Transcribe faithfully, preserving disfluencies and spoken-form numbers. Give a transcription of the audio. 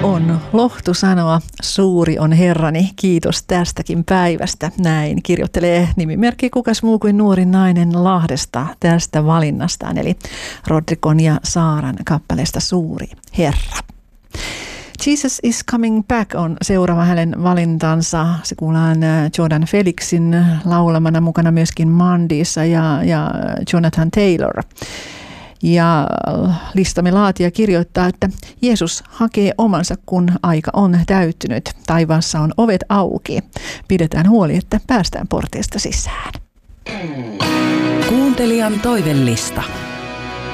On lohtu sanoa, suuri on Herrani, kiitos tästäkin päivästä. Näin kirjoittelee nimimerkki kukas muu kuin nuori nainen Lahdesta tästä valinnastaan, eli Rodrikon ja Saaran kappaleesta Suuri Herra. Jesus is coming back on seuraava hänen valintansa. Se kuullaan Jordan Felixin laulamana, mukana myöskin Mandissa ja, ja Jonathan Taylor. Ja listamme laatija kirjoittaa, että Jeesus hakee omansa, kun aika on täyttynyt. Taivaassa on ovet auki. Pidetään huoli, että päästään porteista sisään. Kuuntelijan toivellista.